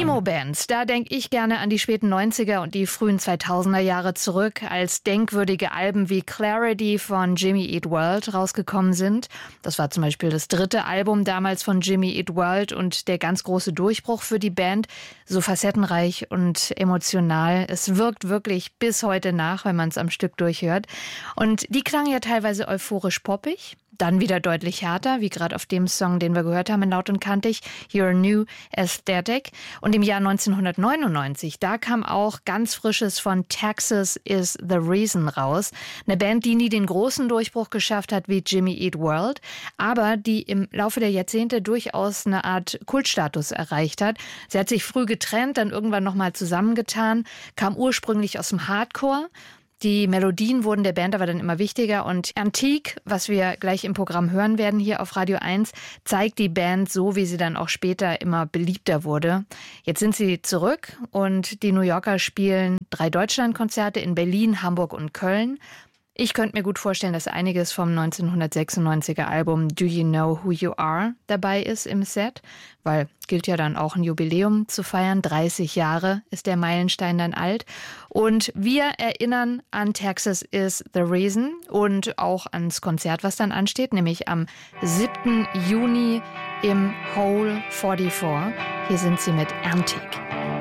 Emo-Bands, da denke ich gerne an die späten 90er und die frühen 2000er Jahre zurück, als denkwürdige Alben wie Clarity von Jimmy Eat World rausgekommen sind. Das war zum Beispiel das 3. Album damals von Jimmy Eat World und der ganz große Durchbruch für die Band. So facettenreich und emotional. Es wirkt wirklich bis heute nach, wenn man es am Stück durchhört. Und die klangen ja teilweise euphorisch poppig. Dann wieder deutlich härter, wie gerade auf dem Song, den wir gehört haben in Laut und Kantig, Your New Aesthetic. Und im Jahr 1999, da kam auch ganz Frisches von Texas is the Reason raus. Eine Band, die nie den großen Durchbruch geschafft hat wie Jimmy Eat World, aber die im Laufe der Jahrzehnte durchaus eine Art Kultstatus erreicht hat. Sie hat sich früh getrennt, dann irgendwann nochmal zusammengetan, kam ursprünglich aus dem Hardcore. Die Melodien wurden der Band aber dann immer wichtiger und Antique, was wir gleich im Programm hören werden hier auf Radio 1, zeigt die Band so, wie sie dann auch später immer beliebter wurde. Jetzt sind sie zurück und die New Yorker spielen 3 Deutschlandkonzerte in Berlin, Hamburg und Köln. Ich könnte mir gut vorstellen, dass einiges vom 1996er Album Do You Know Who You Are dabei ist im Set, weil gilt ja dann auch ein Jubiläum zu feiern. 30 Jahre ist der Meilenstein dann alt. Und wir erinnern an Texas is the Reason und auch ans Konzert, was dann ansteht, nämlich am 7. Juni im Hole 44. Hier sind sie mit Antique.